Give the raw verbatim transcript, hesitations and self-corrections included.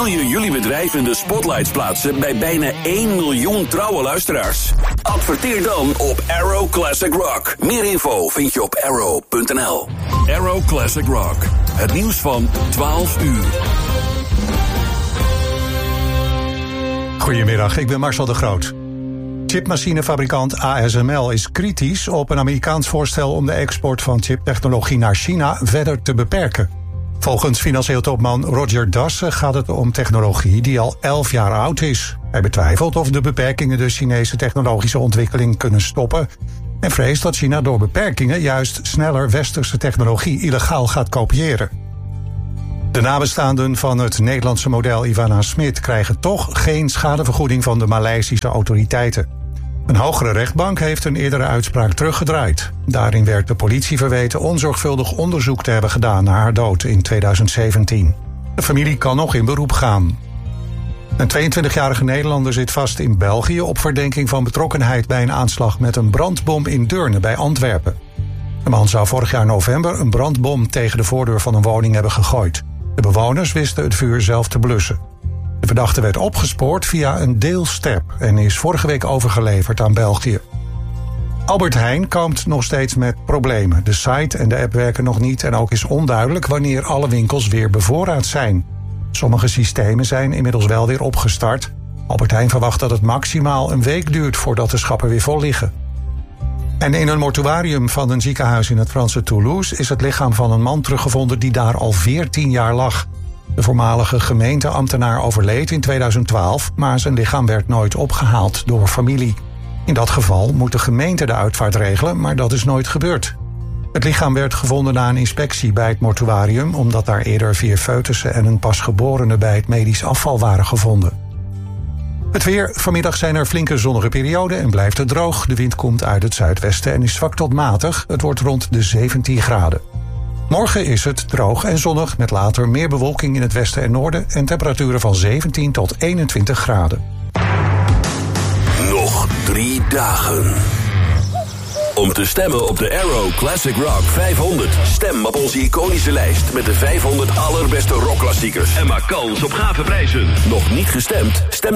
je jullie bedrijf in de spotlights plaatsen bij bijna één miljoen trouwe luisteraars? Adverteer dan op Arrow Classic Rock. Meer info vind je op arrow punt n l. Arrow Classic Rock. Het nieuws van twaalf uur. Goedemiddag, ik ben Marcel de Groot. Chipmachinefabrikant A S M L is kritisch op een Amerikaans voorstel om de export van chiptechnologie naar China verder te beperken. Volgens financieel topman Roger Dassen gaat het om technologie die al elf jaar oud is. Hij betwijfelt of de beperkingen de Chinese technologische ontwikkeling kunnen stoppen en vreest dat China door beperkingen juist sneller westerse technologie illegaal gaat kopiëren. De nabestaanden van het Nederlandse model Ivana Smit krijgen toch geen schadevergoeding van de Maleisische autoriteiten. Een hogere rechtbank heeft een eerdere uitspraak teruggedraaid. Daarin werd de politie verweten onzorgvuldig onderzoek te hebben gedaan naar haar dood in tweeduizend zeventien. De familie kan nog in beroep gaan. Een tweeëntwintigjarige Nederlander zit vast in België op verdenking van betrokkenheid bij een aanslag met een brandbom in Deurne bij Antwerpen. De man zou vorig jaar november een brandbom tegen de voordeur van een woning hebben gegooid. De bewoners wisten het vuur zelf te blussen. De verdachte werd opgespoord via een deelstep en is vorige week overgeleverd aan België. Albert Heijn kampt nog steeds met problemen. De site en de app werken nog niet en ook is onduidelijk wanneer alle winkels weer bevoorraad zijn. Sommige systemen zijn inmiddels wel weer opgestart. Albert Heijn verwacht dat het maximaal een week duurt voordat de schappen weer vol liggen. En in een mortuarium van een ziekenhuis in het Franse Toulouse is het lichaam van een man teruggevonden die daar al veertien jaar lag. De voormalige gemeenteambtenaar overleed in tweeduizend twaalf, maar zijn lichaam werd nooit opgehaald door familie. In dat geval moet de gemeente de uitvaart regelen, maar dat is nooit gebeurd. Het lichaam werd gevonden na een inspectie bij het mortuarium, omdat daar eerder vier foetussen en een pasgeborene bij het medisch afval waren gevonden. Het weer. Vanmiddag zijn er flinke zonnige perioden en blijft het droog. De wind komt uit het zuidwesten en is zwak tot matig. Het wordt rond de zeventien graden. Morgen is het droog en zonnig met later meer bewolking in het westen en noorden en temperaturen van zeventien tot eenentwintig graden. Nog drie dagen. Om te stemmen op de Arrow Classic Rock vijfhonderd. Stem op onze iconische lijst met de vijfhonderd allerbeste rockklassiekers. En maak kans op gave prijzen. Nog niet gestemd? Stem